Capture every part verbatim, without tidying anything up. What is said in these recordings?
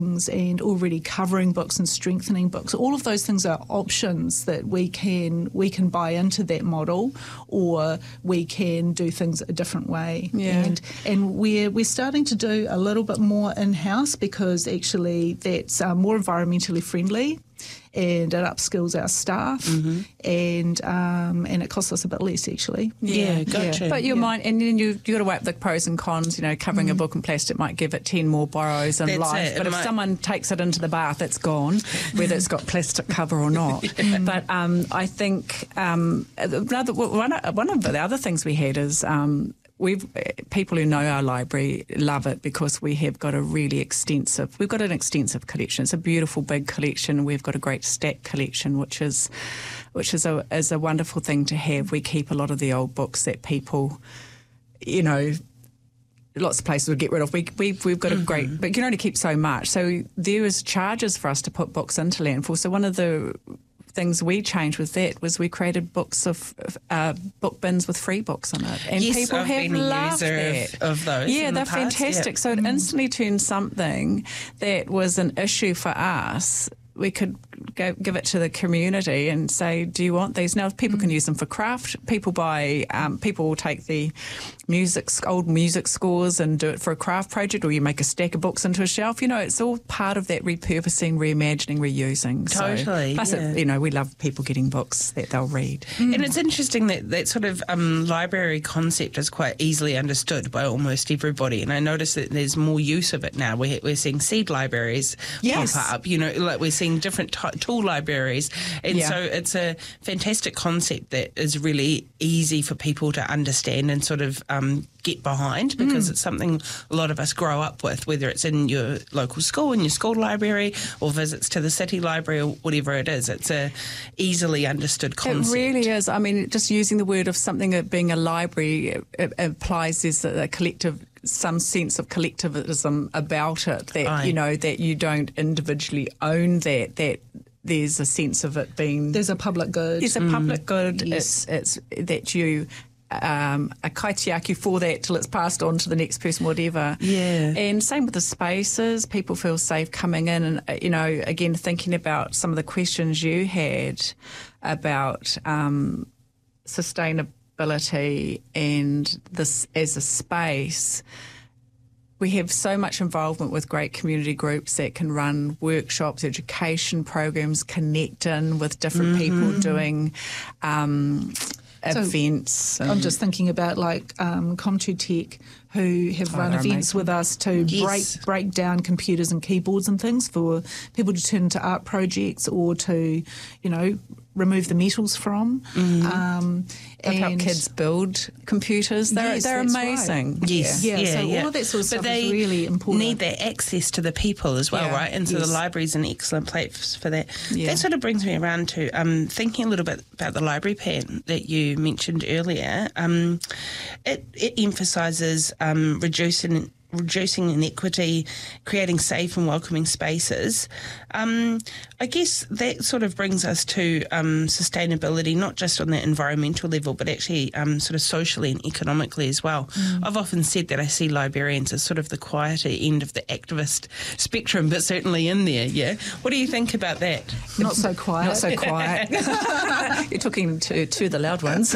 and already covering books and strengthening books. All of those things are options that we can we can buy into that model, or we can do things a different way. Yeah. And and we're we're starting to do a little bit more in-house, because actually that's uh, more environmentally friendly, and it upskills our staff, mm-hmm. and um, and it costs us a bit less actually. Yeah, yeah gotcha. But your yeah. mind, and then you you got to weigh up the pros and cons. You know, covering mm. a book in plastic might give it ten more borrows in That's life, it. but It if might... someone takes it into the bath, it's gone, whether it's got plastic cover or not. yeah. But um, I think um, another one one of the other things we had is. Um, We've people who know our library love it because we have got a really extensive. We've got an extensive collection. It's a beautiful big collection. We've got a great stack collection, which is, which is a is a wonderful thing to have. We keep a lot of the old books that people, you know, lots of places would get rid of. We we we've got mm-hmm. a great, but you can only keep so much. So there is charges for us to put books into landfill. So one of the things we changed with that was we created books of uh, book bins with free books on it, and yes, people I've have been a loved user that. Of, of those. Yeah, in they're the past. fantastic. Yeah. So it instantly turned something that was an issue for us. We could go, give it to the community and say, do you want these? Now, people mm. can use them for craft. People buy, um, people will take the music, old music scores and do it for a craft project, or you make a stack of books into a shelf. You know, it's all part of that repurposing, reimagining, reusing. Totally. So, plus, yeah. it, you know, we love people getting books that they'll read. Mm. And it's interesting that that sort of um, library concept is quite easily understood by almost everybody. And I notice that there's more use of it now. We're, we're seeing seed libraries yes. pop up, you know, like we're seeing different t- tool libraries. And yeah. so it's a fantastic concept that is really easy for people to understand and sort of um, get behind, because mm. it's something a lot of us grow up with, whether it's in your local school, in your school library, or visits to the city library, or whatever it is. It's a easily understood concept. It really is. I mean, just using the word of something being a library, it, it implies there's a collective, some sense of collectivism about it, that, Aye. you know, that you don't individually own that, that there's a sense of it being... There's a public good. There's a mm. public good. Yes. It's, it's that you... Um, a kaitiaki for that till it's passed on to the next person, whatever. Yeah. And same with the spaces. People feel safe coming in, and, you know, again, thinking about some of the questions you had about um, sustainability and this as a space. We have so much involvement with great community groups that can run workshops, education programs, connect in with different mm-hmm. people doing um, events. So I'm just thinking about like um, ComTech, who have Oh, run they're events amazing. with us to Yes. break break down computers and keyboards and things for people to turn into art projects, or to, you know, remove the metals from. Mm-hmm. Um, They've helped and kids build computers. They're, Yes, they're that's amazing. right. Yes, Yeah, yeah, so yeah. all of that sort of But stuff they is really important. need that access to the people as well, Yeah. right? And so Yes. the library's an excellent place for that. Yeah. That sort of brings me around to um, thinking a little bit about the library plan that you mentioned earlier. Um, it, it emphasises um, reducing reducing inequity, creating safe and welcoming spaces. Um, I guess that sort of brings us to um, sustainability, not just on the environmental level, but actually um, sort of socially and economically as well. Mm. I've often said that I see librarians as sort of the quieter end of the activist spectrum, but certainly in there, yeah? What do you think about that? Not so quiet. Not so quiet. You're talking to, to the loud ones.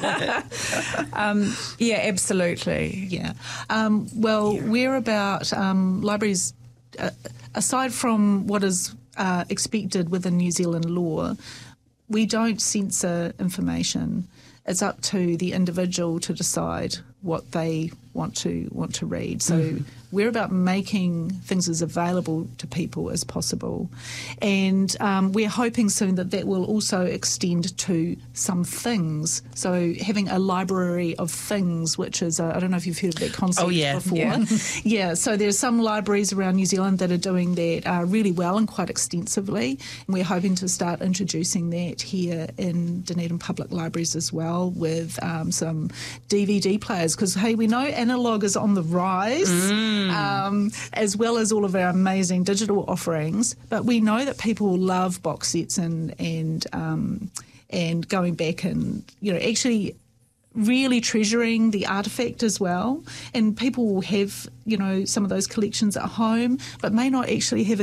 um, yeah, absolutely. Yeah. Um, well, we're about um, libraries, uh, aside from what is uh, expected within New Zealand law, we don't censor information. It's up to the individual to decide what they want to want to read. So mm. we're about making things as available to people as possible. And um, we're hoping soon that that will also extend to some things. So having a library of things, which is, a, I don't know if you've heard of that concept oh, yeah. before. Yeah. yeah, so there's some libraries around New Zealand that are doing that uh, really well and quite extensively. And we're hoping to start introducing that here in Dunedin Public Libraries as well, with um, some D V D players. Because, hey, we know analogue is on the rise, mm. um, as well as all of our amazing digital offerings. But we know that people love box sets and and um, and going back and, you know, actually really treasuring the artefact as well. And people will have, you know, some of those collections at home, but may not actually have a